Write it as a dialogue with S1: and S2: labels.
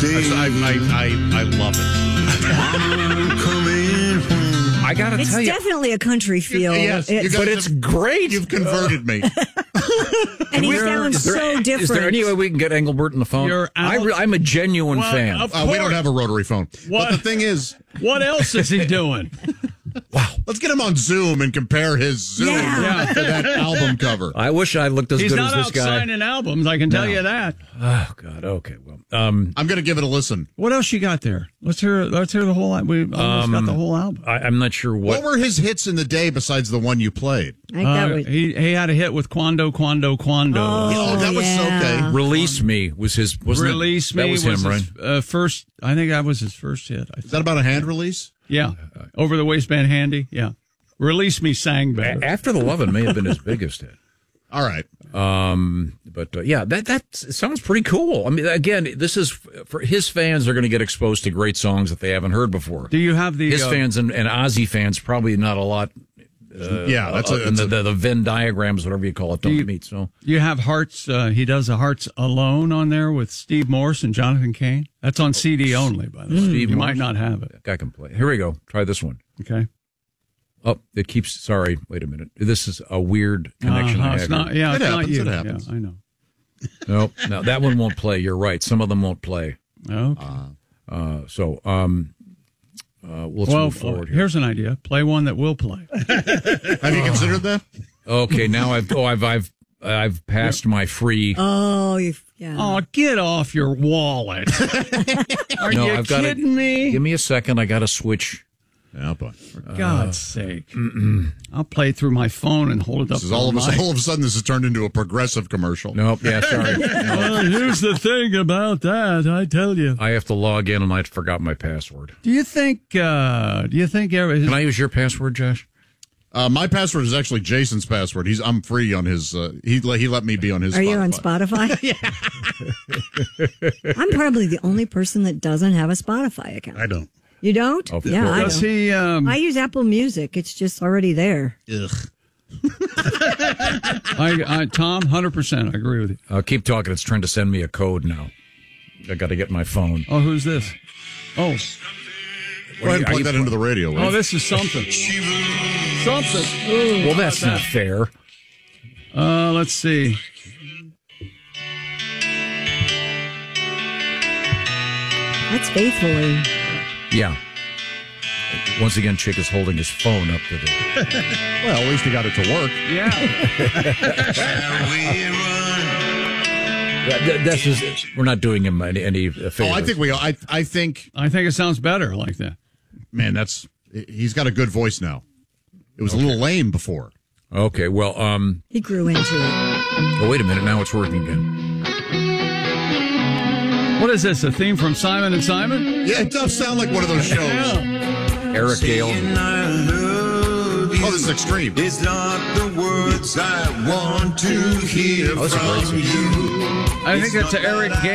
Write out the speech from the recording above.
S1: I love it.
S2: I gotta
S3: It's
S2: tell you,
S3: definitely a country feel.
S1: Yes,
S2: but it's great.
S1: You've converted me.
S3: And he sounds so different.
S2: Is there any way we can get Engelbert on the phone?
S4: You're out.
S2: I'm a genuine fan.
S1: We don't have a rotary phone.
S4: What?
S1: But the thing is,
S4: What else is he doing?
S2: Wow.
S1: let's get him on Zoom and compare his Zoom
S3: Yeah.
S1: to that album cover.
S2: I wish I looked as
S4: He's
S2: good
S4: not
S2: as
S4: out
S2: this guy.
S4: signing albums, I can tell you that.
S2: Oh, God. Okay. Well,
S1: I'm going to give it a listen.
S4: What else you got there? Let's hear the whole album. We almost got the whole album.
S2: I'm not sure
S1: What were his hits in the day besides the one you played?
S3: I think that would,
S4: He had a hit with Quando.
S1: Oh, that was okay.
S2: Release Me was his. Wasn't
S4: Release
S2: it?
S4: Me
S2: That was him, right?
S4: his first. I think that was his first hit.
S1: Is that about a hand release?
S4: Yeah, over the waistband handy. Yeah, Release Me sang better.
S2: After the Lovin' may have been his biggest hit.
S1: All right.
S2: But yeah, that sounds pretty cool. I mean, again, this is for his fans. They're going to get exposed to great songs that they haven't heard before.
S4: Do you have the
S2: His fans and Ozzy fans probably not a lot.
S1: Yeah, that's
S2: the Venn diagrams, whatever you call it, don't meet. So
S4: you have Hearts. He does a Hearts Alone on there with Steve Morse and Jonathan Cain. That's on CD only, by the way.
S2: Steve
S4: You
S2: Morse.
S4: might not have it.
S2: that guy can play. Here we go. Try this one.
S4: Okay.
S2: Oh, it keeps. Sorry, wait a minute. This is a weird connection. I
S4: It's
S2: have
S4: not.
S2: here.
S4: Yeah,
S1: It
S4: it's not
S1: happens,
S4: you.
S1: it happens.
S4: Yeah, I know.
S2: No, that one won't play. You're right. Some of them won't play.
S4: Okay.
S2: Let's move forward here.
S4: Here's an idea. Play one that will play.
S1: Have you considered that?
S2: Okay, now I've passed my free.
S3: yeah.
S4: Oh, get off your wallet. Are
S2: No,
S4: you
S2: I've got
S4: kidding me?
S2: Give me a second. I got to switch.
S1: Yeah, but
S4: For God's sake. I'll play it through my phone and hold it up.
S1: this is all of a sudden this has turned into a progressive commercial.
S2: Nope. Yeah, sorry.
S4: Here's the thing about that, I tell you.
S2: I have to log in and I forgot my password.
S4: Do you think
S2: Can I use your password, Josh?
S1: My password is actually Jason's password. I'm free on his. He let me be on his.
S3: Are you on Spotify? Yeah. I'm probably the only person that doesn't have a Spotify account.
S1: I don't.
S3: You don't?
S2: Of
S3: Yeah,
S2: course.
S3: I
S4: does
S3: don't.
S4: he
S3: I use Apple Music. It's just already there.
S1: Ugh.
S4: Tom, 100%, I agree with you.
S2: Keep talking. It's trying to send me a code now. I got to get my phone.
S4: Oh, who's this? Oh,
S1: Go ahead and plug that into the radio. will you?
S4: this is something. Something. Ooh,
S2: Well, that's not fair.
S4: let's see.
S3: That's Faithfully.
S2: Yeah. Once again, Chick is holding his phone up to the.
S1: Well, at least he got it to work.
S4: Yeah.
S2: This is. We're not doing him any favors.
S1: Oh, I think we. I think.
S4: I think it sounds better like that.
S1: Man, he's got a good voice now. It was a little lame before.
S2: Okay. Well.
S3: He grew into it.
S2: Oh, wait a minute. Now it's working again.
S4: What is this, a theme from Simon and Simon?
S1: Yeah, it does sound like one of those shows.
S2: Eric Gale.
S1: Oh, this is extreme.
S5: It's not the words I want to hear
S2: Oh, that's a great
S5: from
S2: song.
S5: you.
S4: I think that's Eric Gale.